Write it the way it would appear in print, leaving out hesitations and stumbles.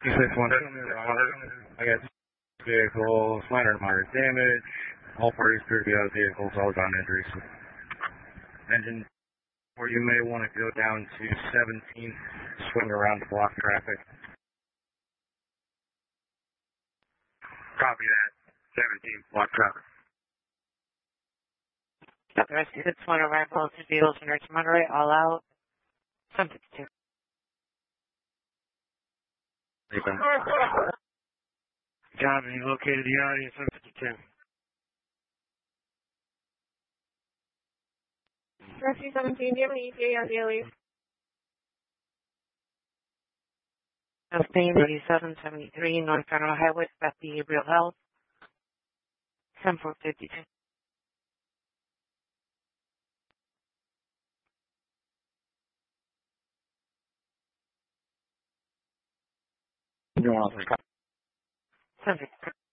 I got vehicles, minor to moderate damage. All parties appear to be out of vehicles, all gun injuries. Engine, or you may want to go down to 17th, swing around to block traffic. Copy that. 17th, block traffic. The rest of it's one arrival to vehicles in North Monterey, all out. 752. John, you located the audience 752. Rescue 17, do you have any ETA on daily? 8773 North Federal Highway, Beth Behavioral Health. 7452. You want to 752.